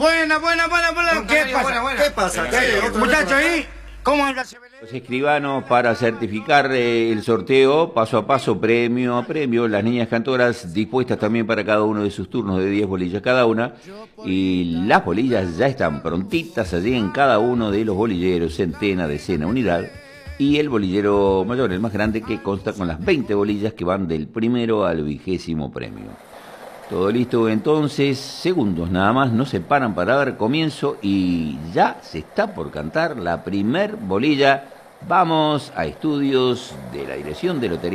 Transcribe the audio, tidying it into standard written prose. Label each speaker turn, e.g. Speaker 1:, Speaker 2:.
Speaker 1: Buena. ¿Qué pasa?
Speaker 2: ¿Qué pasa?
Speaker 1: Muchachos, ahí, ¿cómo anda ese Belén?
Speaker 3: Los escribanos para certificar el sorteo paso a paso, premio a premio, las niñas cantoras dispuestas también para cada uno de sus turnos de 10 bolillas cada una, y las bolillas ya están prontitas allí en cada uno de los bolilleros, centena, decena, unidad, y el bolillero mayor, el más grande, que consta con las 20 bolillas que van del primero al 20º premio. Todo listo, entonces, segundos nada más, no se paran para dar comienzo y ya se está por cantar la primer bolilla. Vamos a estudios de la Dirección de Lotería.